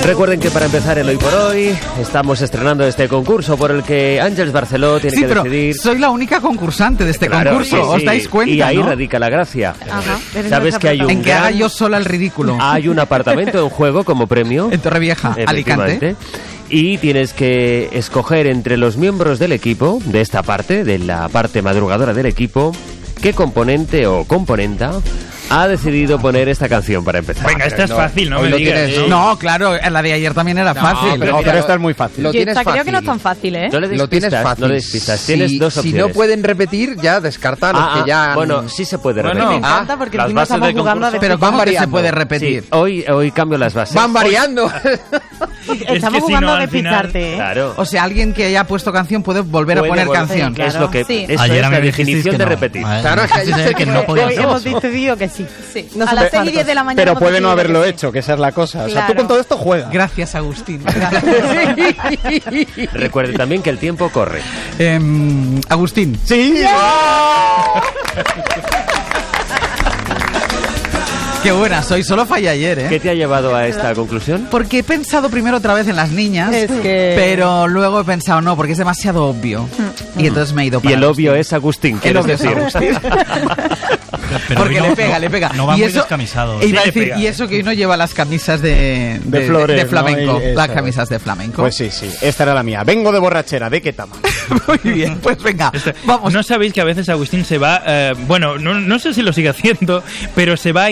Recuerden que para empezar el Hoy por Hoy estamos estrenando este concurso por el que Àngels Barceló tiene que decidir. Soy la única concursante de este concurso, sí, ¿os dais cuenta? Y ahí ¿no? radica la gracia. Ajá. ¿Sabes que hay un en que haga yo sola el ridículo? Hay un apartamento en juego como premio. En Torrevieja, Alicante. Y tienes que escoger entre los miembros del equipo, de esta parte, de la parte madrugadora del equipo, qué componente o componenta ha decidido poner esta canción para empezar. Venga, esta es fácil, no me digas. No, claro, la de ayer también era fácil. Pero esta es muy fácil. Yo creo que no es tan fácil, ¿eh? No le des Lo tienes pistas, fácil. no le des pistas. Tienes dos opciones. Si no pueden repetir, ya descarta los que ya... Bueno, sí se puede repetir. Me encanta porque las encima bases estamos del jugando a concurso. Pero decir... ¿cómo que se variando. puede repetir? Sí, hoy cambio las bases. Van variando. Estamos si jugando no, a al final- despistarte, ¿eh? Claro. O sea, alguien que haya puesto canción puede volver a poner canción. Es lo que Sí. eso Ayer es a mí la me dijisteis definición que de no. repetir. Claro, es que Parece ser que no podía Hoy ser. hemos decidido que sí. A las 6 y 10 de la mañana. Pero puede no hemos haberlo decidido que hecho, que esa es la cosa. O sea, tú Claro. con todo esto juegas. Gracias, Agustín. Recuerde también que el tiempo corre. Agustín. Sí. Qué buena soy, solo fallé ayer, ¿eh? ¿Qué te ha llevado a esta conclusión? Porque he pensado primero otra vez en las niñas, Es que- pero luego he pensado no, porque es demasiado obvio. Y entonces me he ido Y para el obvio Agustín. es Agustín, El quieres obvio es decir. Agustín. Pero Porque hoy le pega. No va y muy eso, descamisado. e iba a Sí, le decir, pega. y eso que hoy no lleva las camisas de flores, de flamenco. ¿no? Y Las eso. camisas de flamenco. Pues sí. Esta era la mía. Vengo de borrachera. ¿De qué tamaño? Muy bien, pues venga, vamos. ¿No sabéis que a veces Agustín se va, bueno, no sé si lo sigue haciendo, pero se va